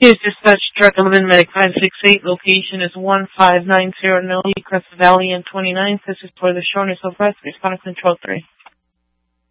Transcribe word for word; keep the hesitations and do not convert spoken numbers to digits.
Here's dispatch truck eleven medic five six eight. Location is one five nine zero Nelly, Crest Valley, and twenty-ninth. This is for the shortness of breath. Respond to control three.